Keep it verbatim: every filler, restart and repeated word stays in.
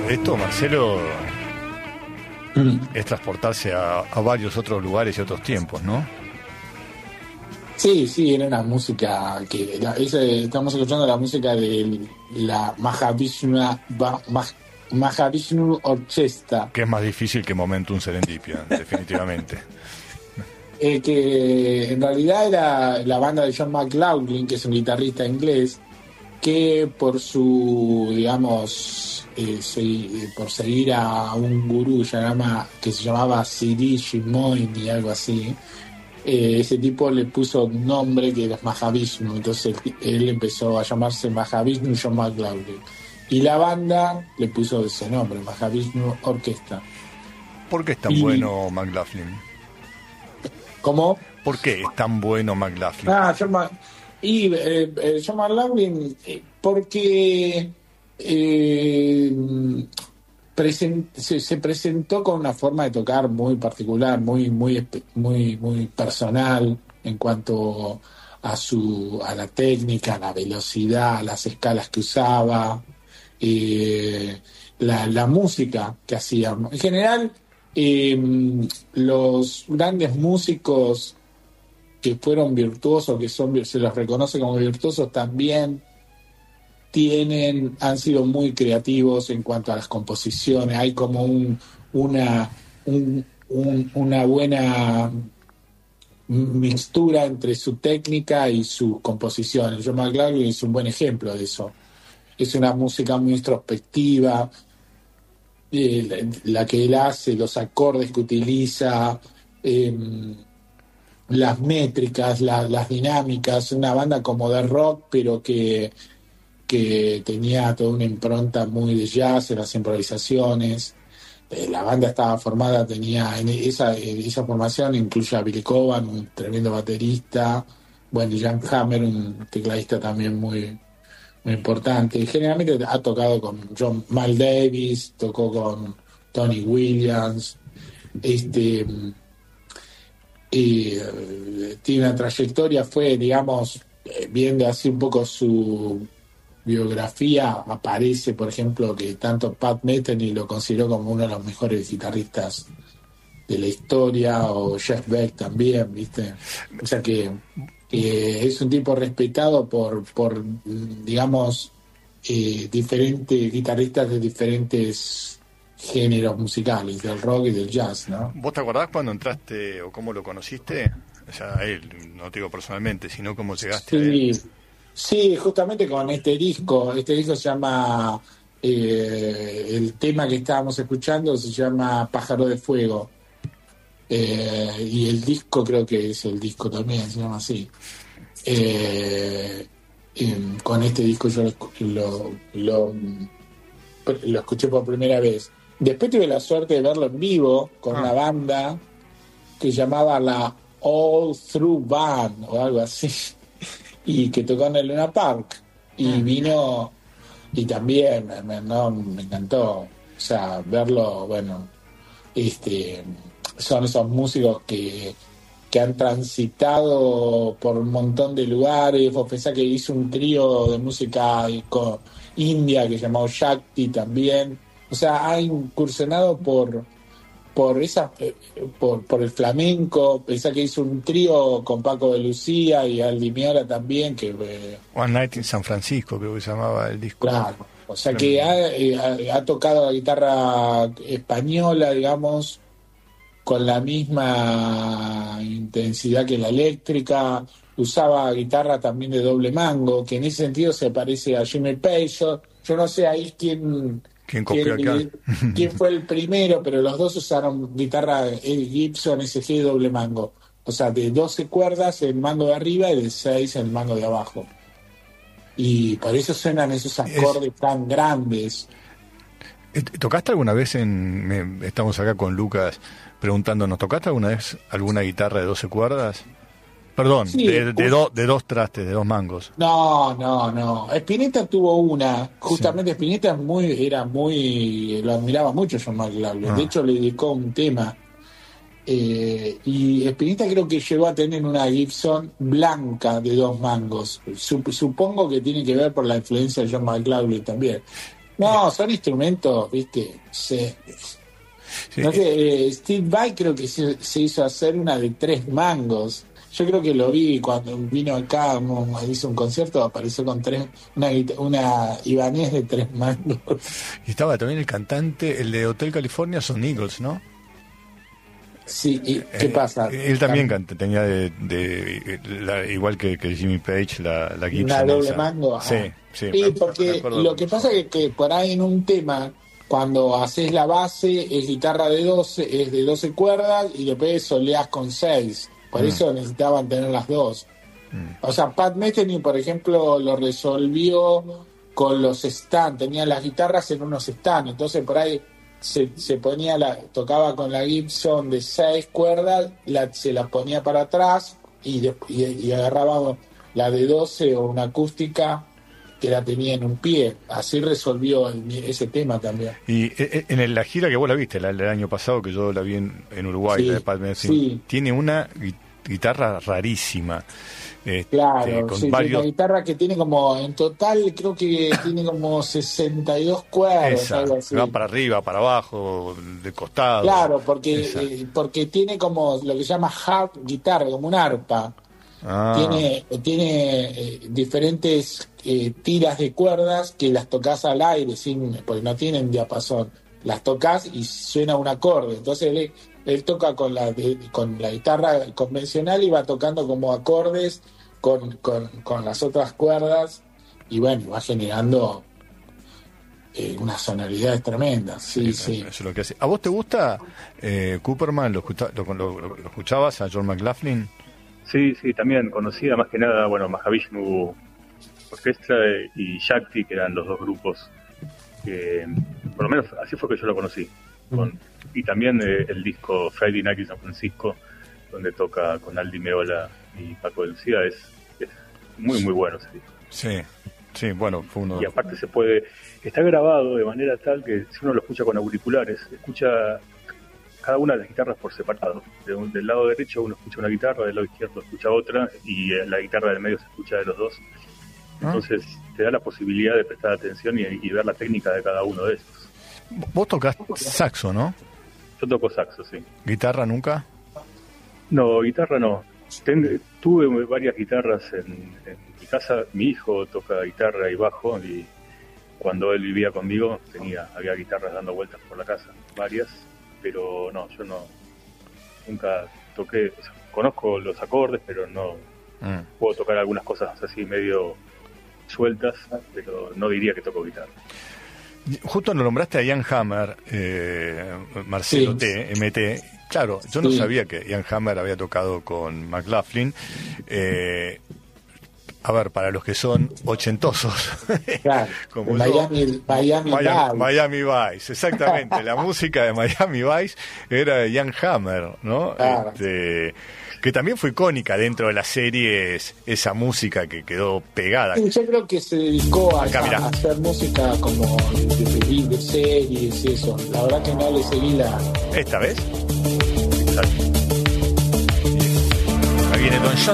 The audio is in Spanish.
esto, Marcelo, Mm. es transportarse a, a varios otros lugares y otros tiempos, ¿no? Sí, sí, era una música que la- ese- estamos escuchando la música de la Mahavishnu, Ba- Mah- Mahavishnu Orchestra, Que es más difícil que Momentum Serendipia, definitivamente. eh, que en realidad era la banda de John McLaughlin, que es un guitarrista inglés, que por su, digamos, eh, segui- eh, por seguir a un gurú llama, que se llamaba Siri Shimoini, algo así, eh, ese tipo le puso un nombre que era Mahavishnu, entonces él, él empezó a llamarse Mahavishnu John McLaughlin. Y la banda le puso ese nombre, Mahavishnu Orquesta. ¿Por qué es tan Y- bueno McLaughlin? ¿Cómo? ¿Por qué es tan bueno McLaughlin? Ah, John Ma- y eh, eh, John McLaughlin, eh, porque eh, presen- se, se presentó con una forma de tocar muy particular, muy, muy, espe- muy, muy personal en cuanto a su, a la técnica, a la velocidad, a las escalas que usaba, eh, la, la música que hacía. En general, eh, los grandes músicos que fueron virtuosos, que son vir- se los reconoce como virtuosos, también tienen, han sido muy creativos en cuanto a las composiciones. Hay como un, una, un- un- una buena mixtura entre su técnica y sus composiciones. John McLaughlin es un buen ejemplo de eso. Es una música muy introspectiva, eh, la, la que él hace, los acordes que utiliza, em, las métricas, la- las dinámicas, una banda como de rock, pero que, que tenía toda una impronta muy de jazz en las improvisaciones. Eh, la banda estaba formada, tenía en esa, en esa formación incluye a Billy Coban, un tremendo baterista, bueno, y Jan Hammer, un tecladista también muy, muy importante. Y generalmente ha tocado con John Mal Davis, tocó con Tony Williams, este y eh, tiene una trayectoria, fue, digamos, eh, viendo así un poco su biografía, aparece, por ejemplo, que tanto Pat Metheny lo consideró como uno de los mejores guitarristas de la historia, o Jeff Beck también, ¿viste? O sea que, que es un tipo respetado por, por mm, digamos, eh, diferentes guitarristas de diferentes géneros musicales, del rock y del jazz, ¿no? ¿Vos te acordás cuando entraste o cómo lo conociste? O sea, a él, no te digo personalmente, sino cómo llegaste a él. Sí, sí, justamente con este disco, este disco se llama, eh, el tema que estábamos escuchando se llama Pájaro de Fuego. Eh, y el disco creo que es el disco también, se llama así. Eh, em, con este disco yo lo, lo, lo, lo escuché por primera vez. Después tuve la suerte de verlo en vivo con Ah. una banda que llamaba la All Through Band o algo así, y que tocó en el Luna Park. Y vino, y también me, me- no, me encantó. O sea, verlo, bueno, este, son esos músicos que, que han transitado por un montón de lugares. Vos pensás que hizo un trío de música co- india que llamado Shakti también. O sea, ha incursionado por por esa eh, por, por el flamenco. Pensá que hizo un trío con Paco de Lucía y Aldi Meola también, que eh, One Night in San Francisco, creo que se llamaba el disco. claro, o sea que ha, eh, ha- ha tocado la guitarra española, digamos, con la misma intensidad que la eléctrica. Usaba guitarra también de doble mango, que en ese sentido se parece a Jimmy Page. Yo, yo no sé ahí quién, ¿Quién copió acá? quién fue el primero, pero los dos usaron guitarra el Gibson S G de doble mango. O sea, de doce cuerdas el mango de arriba y de seis el mango de abajo. Y por eso suenan esos acordes tan grandes. Eh, ¿Tocaste alguna vez en... me- estamos acá con Lucas preguntándonos, ¿tocaste alguna vez alguna guitarra de doce cuerdas? Perdón, Sí, de, de, un- do- de dos trastes, de dos mangos. No, no, no. Spinetta tuvo una. Justamente Spinetta es muy, era muy, lo admiraba mucho John McLaughlin. Ah. De hecho, le dedicó un tema. Eh, y Spinetta creo que llegó a tener una Gibson blanca de dos mangos. Sup- supongo que tiene que ver por la influencia de John McLaughlin también. No, son instrumentos, viste, se, Sí. no sé, eh, Steve Vai creo que se, se hizo hacer una de tres mangos. Yo creo que lo vi cuando vino acá, no, hizo un concierto, apareció con tres, una, guita- una Ibanez de tres mangos. Y estaba también el cantante, el de Hotel California, son Eagles, ¿no? Sí, ¿y qué Eh, pasa? Él también canta, tenía de, de- la- igual que, que Jimmy Page, la, la Gibson. Una doble esa. mango. Ah. Sí, sí. Sí, me- porque me acuerdo. lo que pasa es que, que por ahí en un tema, cuando haces la base, es guitarra de doce, es de doce cuerdas y después soleás con seis. Por Mm. eso necesitaban tener las dos. Mm. O sea, Pat Metheny, por ejemplo, lo resolvió con los stands. Tenía las guitarras en unos stands. Entonces por ahí se, se ponía la, tocaba con la Gibson de seis cuerdas, la, se la ponía para atrás y, de- y, y agarraba la de doce o una acústica que la tenía en un pie. Así resolvió el- ese tema también. Y eh, eh, en el- la gira que vos la viste, la del año pasado, que yo la vi en, en Uruguay, Sí, la de Pat Metheny, sí. tiene una gui- guitarra rarísima. Este, Claro, con sí, tiene varios. una guitarra que tiene como, en total creo que tiene como sesenta y dos cuerdas, Esa, algo así. va para arriba, para abajo, de costado. Claro, porque Esa. eh, porque tiene como lo que se llama harp guitarra, como un arpa. Ah, Tiene tiene eh, diferentes eh, tiras de cuerdas que las tocas al aire, sin porque no tienen diapasón. Las tocas y suena un acorde. Entonces él, él toca con la de- con la guitarra convencional y va tocando como acordes con, con, con las otras cuerdas y bueno, va generando eh, unas sonoridades tremendas. Sí, sí. Eso es lo que hace. ¿A vos te gusta eh, Cooperman? ¿Lo, escucha- lo, lo- lo- lo escuchabas a John McLaughlin? Sí, sí, también conocía más que nada, bueno, Mahavishnu Orquestra y Shakti, que eran los dos grupos que, por lo menos así fue que yo lo conocí. Con, y también eh, el disco Friday Night in San Francisco, donde toca con Aldi Meola y Paco de Lucía, es, es muy, muy bueno ese disco. Sí, sí, bueno, fue uno. Y aparte se puede, está grabado de manera tal que si uno lo escucha con auriculares, escucha cada una de las guitarras por separado. De un- del lado derecho uno escucha una guitarra, del lado izquierdo escucha otra, y eh, la guitarra del medio se escucha de los dos. Entonces te da la posibilidad de prestar atención y, y ver la técnica de cada uno de esos. Vos tocás saxo, ¿no? Yo toco saxo, sí. ¿Guitarra nunca? No, guitarra no. Ten- tuve varias guitarras en, en mi casa. Mi hijo toca guitarra y bajo, y cuando él vivía conmigo tenía había guitarras dando vueltas por la casa, varias, pero no, yo no nunca toqué. O sea, conozco los acordes, pero no Mm. puedo tocar algunas cosas así medio sueltas, pero no diría que toco guitarra. Justo nos nombraste a Ian Hammer, eh, Marcelo Sí. T, M T. Claro, yo no Sí. sabía que Ian Hammer había tocado con McLaughlin. Eh, a ver, para los que son ochentosos, Claro, como de yo, Miami, Miami, Miami, Vice. Miami Vice, exactamente. La música de Miami Vice era de Ian Hammer, ¿no? Claro. Este, que también fue icónica dentro de las series, esa música que quedó pegada. Sí, yo creo que se dedicó a, Acá, mirá. a hacer música como de, de, de series y eso. La verdad que no le seguí la... ¿Esta vez? Exacto. Ahí viene Don John.